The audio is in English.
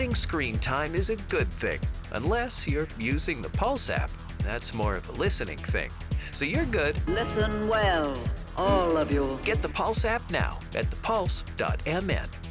limiting screen time is a good thing, unless you're using the Pulse app. That's more of a listening thing. So you're good. Listen well, all of you. Get the Pulse app now at thepulse.mn.